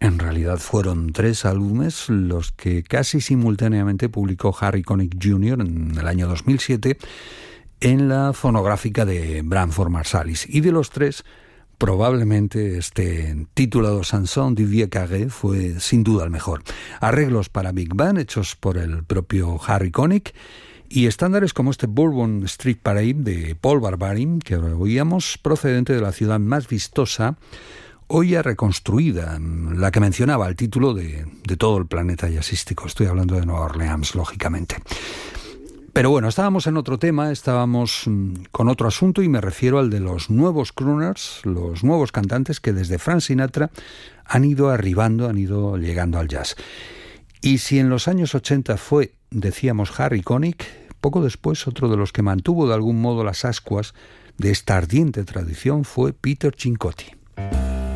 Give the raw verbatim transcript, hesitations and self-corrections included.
En realidad fueron tres álbumes los que casi simultáneamente publicó Harry Connick junior en el año dos mil siete en la fonográfica de Branford Marsalis. Y de los tres, probablemente este titulado Chanson du Vieux Carré fue sin duda el mejor. Arreglos para Big Band hechos por el propio Harry Connick y estándares como este Bourbon Street Parade de Paul Barbarin, que oíamos, procedente de la ciudad más vistosa, hoy ya reconstruida, la que mencionaba el título de, de todo el planeta jazzístico. Estoy hablando de Nueva Orleans, lógicamente. Pero bueno, estábamos en otro tema, estábamos con otro asunto y me refiero al de los nuevos crooners, los nuevos cantantes que desde Frank Sinatra han ido arribando, han ido llegando al jazz. Y si en los años ochenta fue, decíamos, Harry Connick, poco después otro de los que mantuvo de algún modo las ascuas de esta ardiente tradición fue Peter Cincotti.